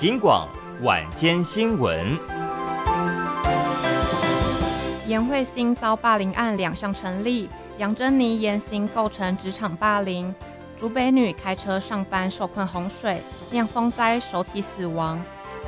警广晚间新闻。 颜慧欣遭霸凌案2项成立，杨珍妮言行构成职场霸凌，竹北女开车上班受困洪水，酿风灾首起死亡。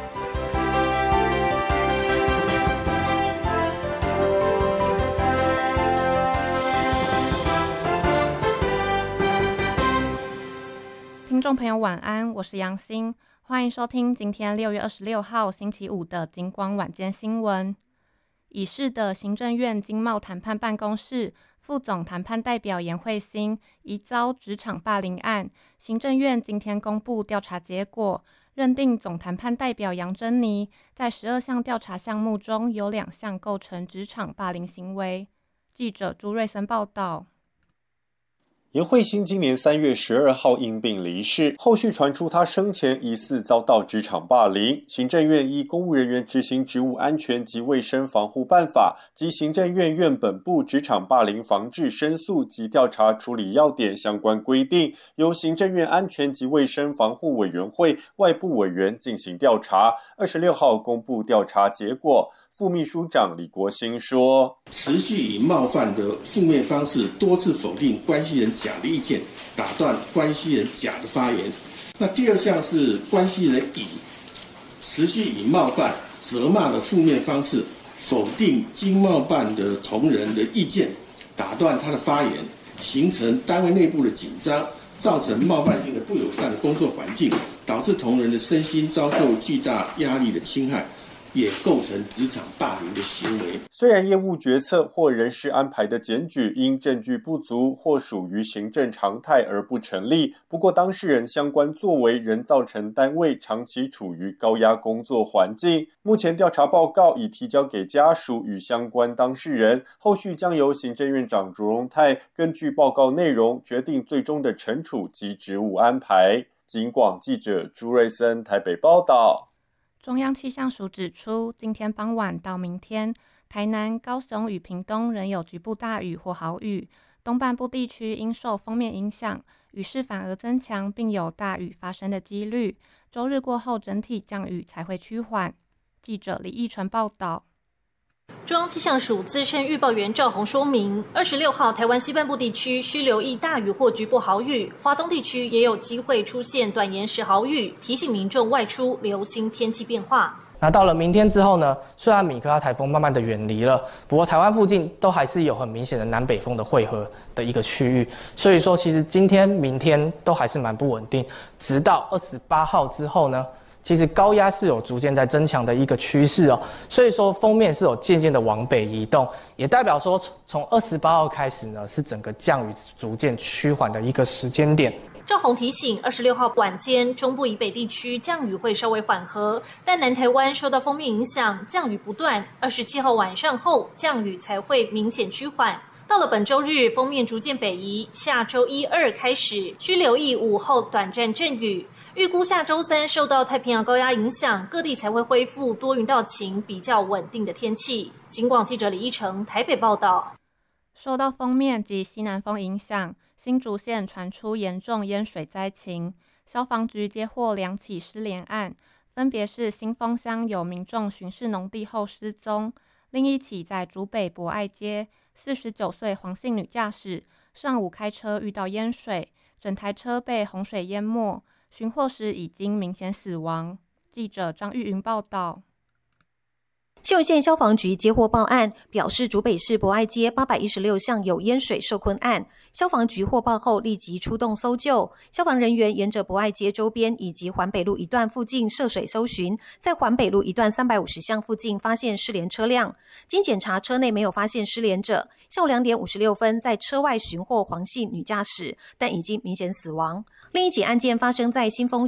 听众朋友晚安，我是杨欣，欢迎收听今天6月26号星期五的警广晚间新闻。已逝的行政院经贸谈判办公室副总谈判代表颜慧欣疑遭职场霸凌案，行政院今天公布调查结果，认定总谈判代表杨珍妮在12项调查项目中有2项构成职场霸凌行为。记者朱瑞森报道。 颜慧欣今年3月12号因病离世，后续传出她生前疑似遭到职场霸凌。行政院依《公务人员执行职务安全及卫生防护办法》及行政院院本部职场霸凌防治申诉及调查处理要点相关规定，由行政院安全及卫生防护委员会外部委员进行调查。26号公布调查结果。副秘书长李国兴说， 持续以冒犯的负面方式多次否定关系人甲的意见，打断关系人甲的发言。那第2项是关系人乙持续以冒犯、责骂的负面方式否定经贸办的同仁的意见，打断他的发言，形成单位内部的紧张，造成冒犯性的不友善的工作环境，导致同仁的身心遭受巨大压力的侵害，也构成职场霸凌的行为。 虽然业务决策或人事安排的检举因证据不足或属于行政常态而不成立，不过当事人相关作为仍造成单位长期处于高压工作环境。目前调查报告已提交给家属与相关当事人，后续将由行政院长卓荣泰根据报告内容决定最终的惩处及职务安排。警广记者朱瑞森台北报道。 中央气象署指出，今天傍晚到明天，台南、高雄与屏东仍有局部大雨或豪雨，东半部地区因受锋面影响，雨势反而增强，并有大雨发生的几率。周日过后，整体降雨才会趋缓。记者李义纯报道。 中央气象署资深预报员赵宏说明，26号台湾西半部地区需留意大雨或局部豪雨，华东地区也有机会出现短延时豪雨，提醒民众外出留心天气变化。 那到了明天之后呢，虽然米克拉台风慢慢的远离了，不过台湾附近都还是有很明显的南北风的汇合的一个区域，所以说其实今天、明天都还是蛮不稳定，直到28号之后呢，其实高压是有逐渐在增强的一个趋势哦，所以说锋面是有渐渐的往北移动，也代表说从28号开始呢，是整个降雨逐渐趋缓的一个时间点。 赵宏提醒，26号晚间中部以北地区降雨会稍微缓和，但南台湾受到锋面影响，降雨不断。27号晚上后，降雨才会明显趋缓。到了本周日，锋面逐渐北移，下周1、2开始需留意午后短暂阵雨。预估下周3受到太平洋高压影响，各地才会恢复多云到晴、比较稳定的天气。警广记者李依成台北报道。 受到锋面及西南风影响，新竹县传出严重淹水灾情，消防局接获2起失联案，分别是新丰乡有民众巡视农地后失踪，另一起在竹北博爱街49岁黄姓女驾驶上午开车遇到淹水，整台车被洪水淹没，寻获时已经明显死亡。记者张玉云报道。 新竹县消防局接获报案，表示竹北市博爱街816巷有淹水受困案。消防局获报后立即出动搜救，消防人员沿着博爱街周边以及环北路一段附近涉水搜寻，在环北路一段350巷附近发现失联车辆，经检查车内没有发现失联者。下午2点56分在车外寻获黄姓女驾驶，但已经明显死亡。另一起案件发生在新丰